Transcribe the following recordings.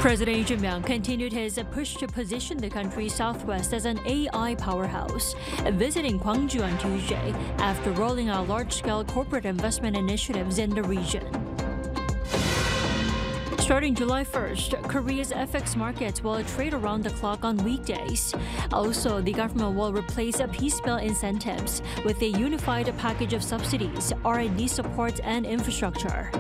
President Lee Jae-myung continued his push to position the country's southwest as an AI powerhouse, visiting Gwangju on Tuesday after rolling out large-scale corporate investment initiatives in the region. Starting July 1st, Korea's FX markets will trade around the clock on weekdays. Also, the government will replace piecemeal incentives with a unified package of subsidies, R&D support, and infrastructure.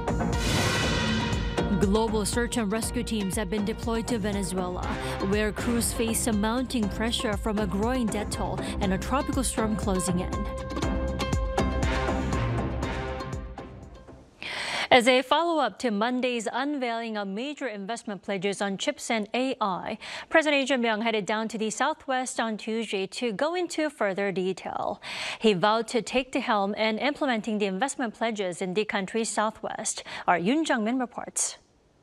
Global search and rescue teams have been deployed to Venezuela, where crews face mounting pressure from a growing death toll and a tropical storm closing in. As a follow-up to Monday's unveiling of major investment pledges on chips and AI, President Lee Jae-myung headed down to the southwest on Tuesday to go into further detail. He vowed to take the helm in implementing the investment pledges in the country's southwest. Our Yoon Jung-min reports.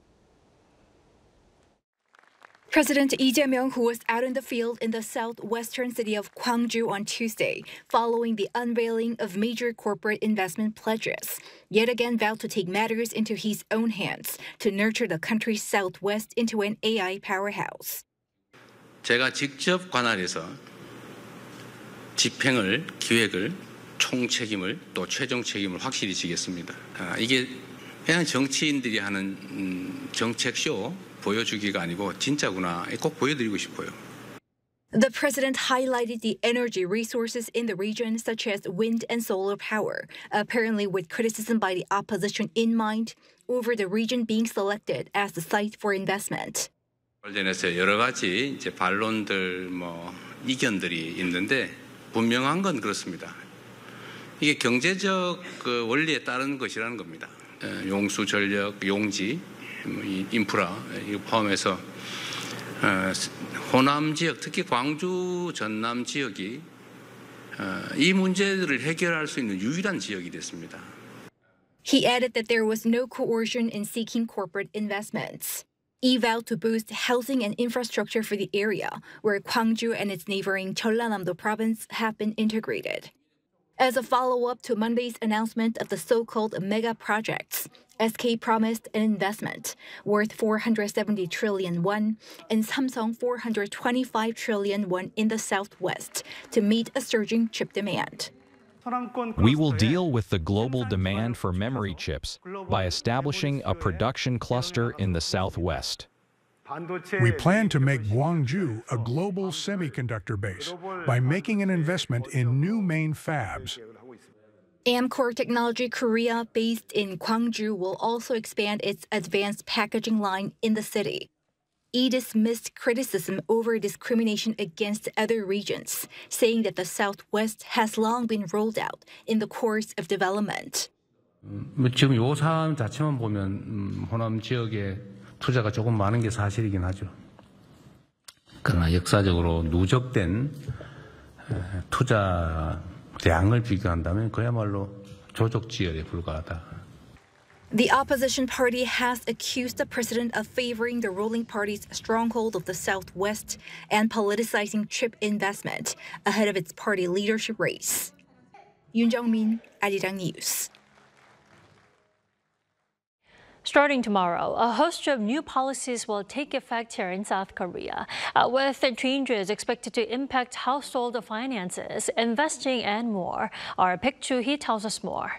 President Lee Jae-myung, who was out in the field in the southwestern city of Gwangju on Tuesday, following the unveiling of major corporate investment pledges, yet again vowed to take matters into his own hands to nurture the country's southwest into an AI powerhouse. 제가 직접 관할해서 집행을, 기획을, 총책임을 또 최종 책임을 확실히 지겠습니다. 이게 그냥 정치인들이 하는 정책쇼 보여주기가 아니고 진짜구나. 꼭 보여드리고 싶어요. The president highlighted the energy resources in the region, such as wind and solar power, apparently with criticism by the opposition in mind over the region being selected as the site for investment. 관련해서 여러 가지 이제 반론들, 이견들이 있는데 분명한 건 그렇습니다. 이게 경제적 원리에 따른 것이라는 겁니다. 용수, 전력, 용지, 인프라 이거 포함해서 호남 지역, 특히 광주, 전남 지역이 이 문제들을 해결할 수 있는 유일한 지역이 됐습니다. He added that there was no coercion in seeking corporate investments. He vowed to boost housing and infrastructure for the area, where Gwangju and its neighboring Jeollanam-do province have been integrated. As a follow-up to Monday's announcement of the so-called mega projects, SK promised an investment worth 470 trillion won and Samsung 425 trillion won in the southwest to meet a surging chip demand. We will deal with the global demand for memory chips by establishing a production cluster in the southwest. We plan to make Gwangju a global semiconductor base by making an investment in new main fabs. Amkor Technology Korea, based in Gwangju, will also expand its advanced packaging line in the city. He dismissed criticism over discrimination against other regions, saying that the Southwest has long been rolled out in the course of development. 지금 요 사안 자체만 보면 호남 지역에 투자가 조금 많은 게 사실이긴 하죠. 그러나 역사적으로 누적된 투자량을 비교한다면 그야말로 조족지열에 불과하다. The opposition party has accused the president of favoring the ruling party's stronghold of the Southwest and politicizing chip investment ahead of its party leadership race. Yoon Jung-min, Arirang News. Starting tomorrow, a host of new policies will take effect here in South Korea, with the changes expected to impact household finances, investing, and more. Our Baek Joo-hee tells us more.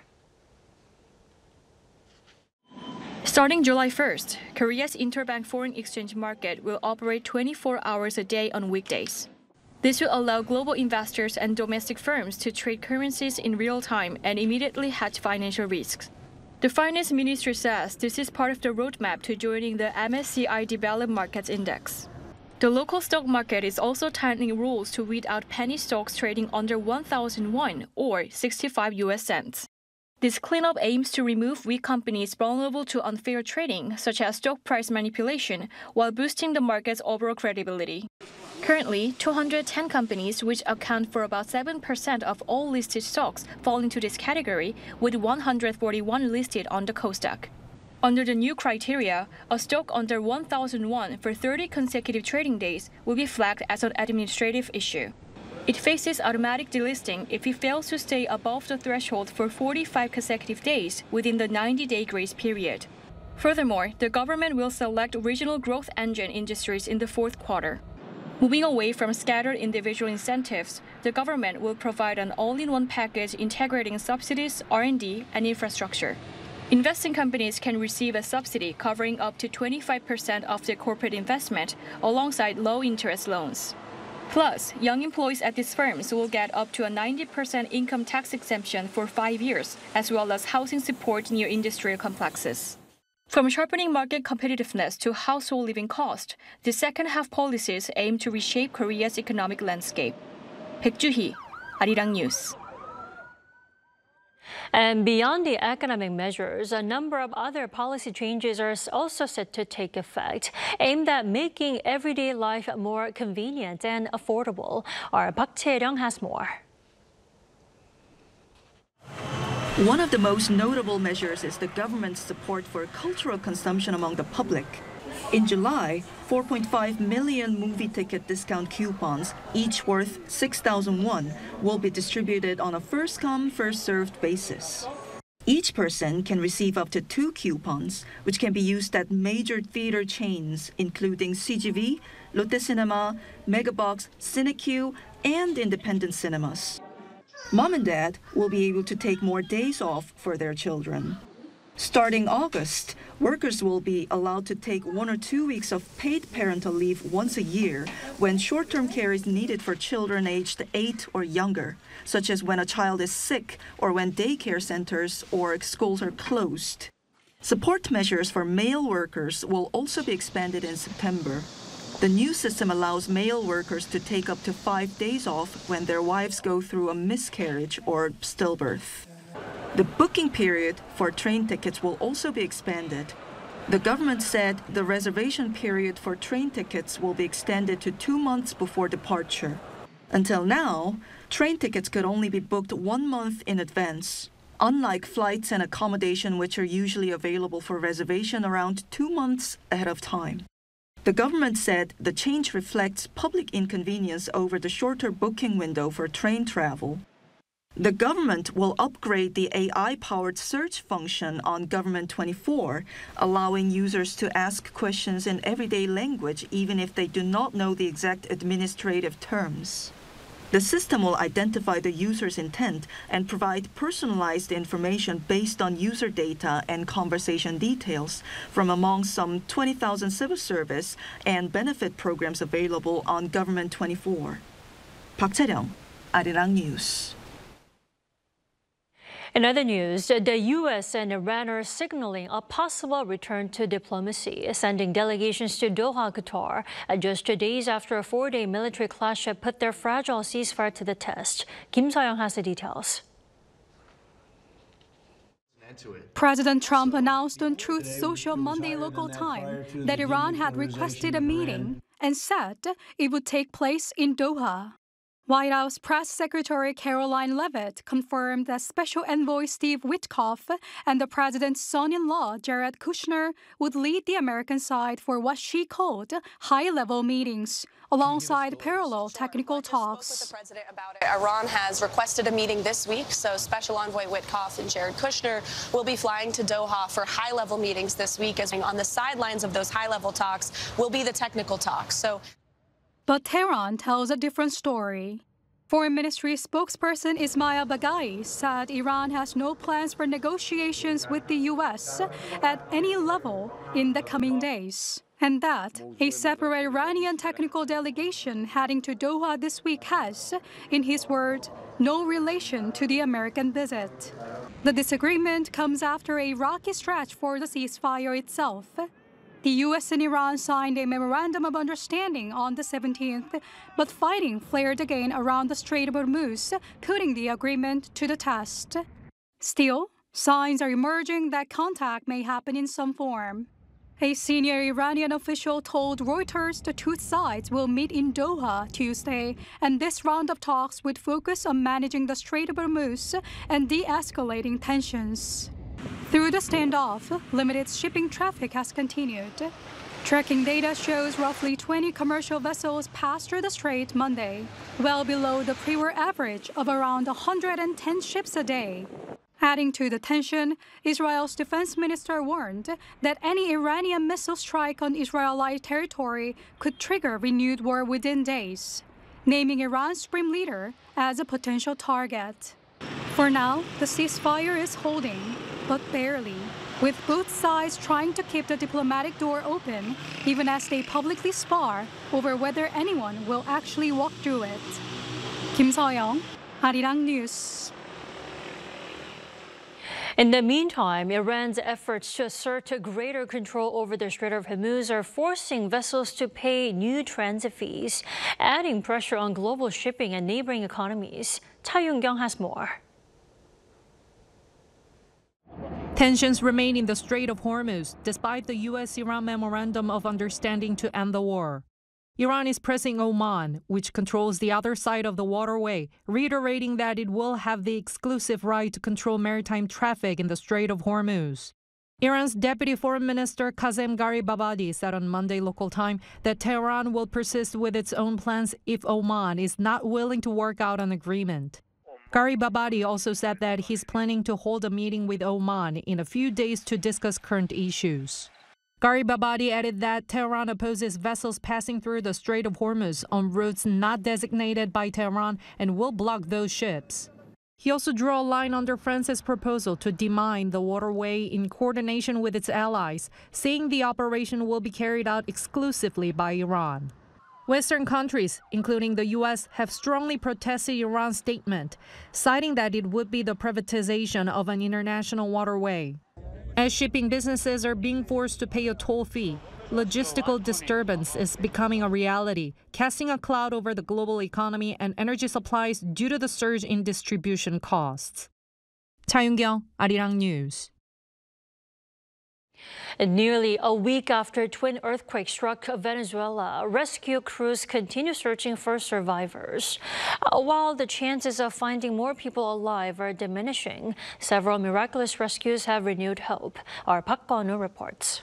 Starting July 1st, Korea's interbank foreign exchange market will operate 24 hours a day on weekdays. This will allow global investors and domestic firms to trade currencies in real time and immediately hedge financial risks. The Finance Ministry says this is part of the roadmap to joining the MSCI Developed Markets Index. The local stock market is also tightening rules to weed out penny stocks trading under 1,000 won or 65 US cents. This cleanup aims to remove weak companies vulnerable to unfair trading, such as stock price manipulation, while boosting the market's overall credibility. Currently, 210 companies, which account for about 7% of all listed stocks, fall into this category, with 141 listed on the Kosdaq. Under the new criteria, a stock under 1,000 won for 30 consecutive trading days will be flagged as an administrative issue. It faces automatic delisting if it fails to stay above the threshold for 45 consecutive days within the 90-day grace period. Furthermore, the government will select regional growth engine industries in the fourth quarter. Moving away from scattered individual incentives, the government will provide an all-in-one package integrating subsidies, R&D, and infrastructure. Investing companies can receive a subsidy covering up to 25% of their corporate investment alongside low-interest loans. Plus, young employees at these firms will get up to a 90% income tax exemption for 5 years, as well as housing support near industrial complexes. From sharpening market competitiveness to household living cost, the second-half policies aim to reshape Korea's economic landscape. 백주희, Arirang News. And beyond the economic measures, a number of other policy changes are also set to take effect, aimed at making everyday life more convenient and affordable. Our Park Chae-ryung has more. One of the most notable measures is the government's support for cultural consumption among the public. In July, 4.5 million movie ticket discount coupons, each worth 6,000 won, will be distributed on a first-come, first-served basis. Each person can receive up to 2 coupons, which can be used at major theater chains, including CGV, Lotte Cinema, Megabox, CineQ, and independent cinemas. Mom and dad will be able to take more days off for their children. Starting August, workers will be allowed to take 1 or 2 weeks of paid parental leave once a year when short-term care is needed for children aged 8 or younger, such as when a child is sick or when daycare centers or schools are closed. Support measures for male workers will also be expanded in September. The new system allows male workers to take up to 5 days off when their wives go through a miscarriage or stillbirth. The booking period for train tickets will also be expanded. The government said the reservation period for train tickets will be extended to 2 months before departure. Until now, train tickets could only be booked 1 month in advance, unlike flights and accommodation which are usually available for reservation around 2 months ahead of time. The government said the change reflects public inconvenience over the shorter booking window for train travel. The government will upgrade the AI-powered search function on Government24, allowing users to ask questions in everyday language even if they do not know the exact administrative terms. The system will identify the user's intent and provide personalized information based on user data and conversation details from among some 20,000 civil service and benefit programs available on Government24. Park Chae-ryung, Arirang News. In other news, the U.S. and Iran are signaling a possible return to diplomacy, sending delegations to Doha, Qatar, just 2 days after a 4-day military clash had put their fragile ceasefire to the test. Kim So-young has the details. President Trump announced on Truth Social Monday local time that Iran had requested a meeting and said it would take place in Doha. White House Press Secretary Caroline Leavitt confirmed that Special Envoy Steve Witkoff and the president's son-in-law Jared Kushner would lead the American side for what she called high-level meetings, alongside parallel technical talks. With the president about it. Iran has requested a meeting this week, so Special Envoy Witkoff and Jared Kushner will be flying to Doha for high-level meetings this week. As on the sidelines of those high-level talks will be the technical talks. But Tehran tells a different story. Foreign Ministry spokesperson Ismail Baghai said Iran has no plans for negotiations with the U.S. at any level in the coming days, and that a separate Iranian technical delegation heading to Doha this week has, in his words, no relation to the American visit. The disagreement comes after a rocky stretch for the ceasefire itself. The U.S. and Iran signed a memorandum of understanding on the 17th, but fighting flared again around the Strait of Hormuz, putting the agreement to the test. Still, signs are emerging that contact may happen in some form. A senior Iranian official told Reuters the two sides will meet in Doha Tuesday, and this round of talks would focus on managing the Strait of Hormuz and de-escalating tensions. Through the standoff, limited shipping traffic has continued. Tracking data shows roughly 20 commercial vessels passed through the strait Monday, well below the pre-war average of around 110 ships a day. Adding to the tension, Israel's defense minister warned that any Iranian missile strike on Israeli territory could trigger renewed war within days, naming Iran's supreme leader as a potential target. For now, the ceasefire is holding, but barely, with both sides trying to keep the diplomatic door open, even as they publicly spar over whether anyone will actually walk through it. Kim Seoyoung, Arirang News. In the meantime, Iran's efforts to assert greater control over the Strait of Hormuz are forcing vessels to pay new transit fees, adding pressure on global shipping and neighboring economies. Cha Yoon-kyung has more. Tensions remain in the Strait of Hormuz, despite the U.S.-Iran Memorandum of Understanding to end the war. Iran is pressing Oman, which controls the other side of the waterway, reiterating that it will have the exclusive right to control maritime traffic in the Strait of Hormuz. Iran's Deputy Foreign Minister Qasem Gharibabadi said on Monday local time that Tehran will persist with its own plans if Oman is not willing to work out an agreement. Gharibabadi also said that he's planning to hold a meeting with Oman in a few days to discuss current issues. Gharibabadi added that Tehran opposes vessels passing through the Strait of Hormuz on routes not designated by Tehran and will block those ships. He also drew a line under France's proposal to demine the waterway in coordination with its allies, saying the operation will be carried out exclusively by Iran. Western countries, including the U.S., have strongly protested Iran's statement, citing that it would be the privatization of an international waterway. As shipping businesses are being forced to pay a toll fee, logistical disturbance is becoming a reality, casting a cloud over the global economy and energy supplies due to the surge in distribution costs. Cha Yoon-kyung, Arirang News. Nearly a week after twin earthquakes struck Venezuela, rescue crews continue searching for survivors. While the chances of finding more people alive are diminishing, several miraculous rescues have renewed hope. Our Park Kwon-woo reports.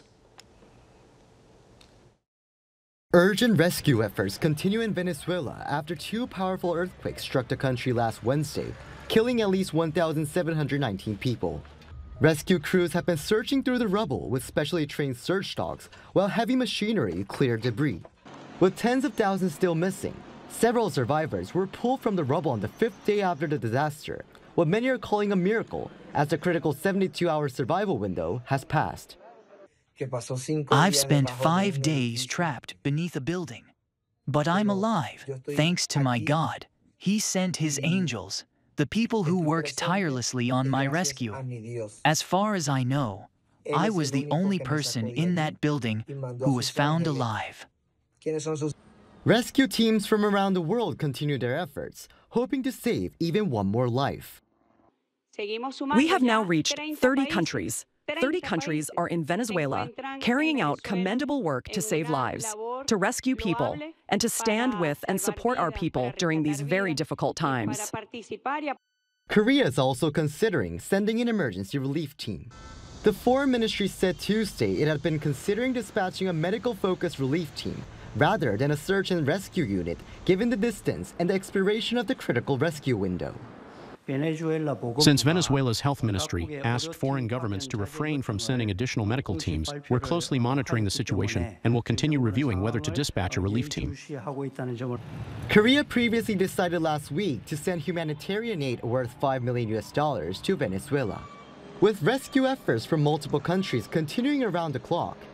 Urgent rescue efforts continue in Venezuela after two powerful earthquakes struck the country last Wednesday, killing at least 1,719 people. Rescue crews have been searching through the rubble with specially trained search dogs while heavy machinery cleared debris. With tens of thousands still missing, several survivors were pulled from the rubble on the fifth day after the disaster, what many are calling a miracle as the critical 72-hour survival window has passed. I've spent 5 days trapped beneath a building, but I'm alive thanks to my God. He sent his angels, the people who worked tirelessly on my rescue. As far as I know, I was the only person in that building who was found alive. Rescue teams from around the world continue their efforts, hoping to save even one more life. We have now reached 30 countries. 30 countries are in Venezuela, carrying out commendable work to save lives, to rescue people, and to stand with and support our people during these very difficult times. Korea is also considering sending an emergency relief team. The Foreign Ministry said Tuesday it had been considering dispatching a medical-focused relief team rather than a search and rescue unit, given the distance and the expiration of the critical rescue window. Since Venezuela's health ministry asked foreign governments to refrain from sending additional medical teams, we're closely monitoring the situation and will continue reviewing whether to dispatch a relief team. Korea previously decided last week to send humanitarian aid worth $5 million to Venezuela. With rescue efforts from multiple countries continuing around the clock,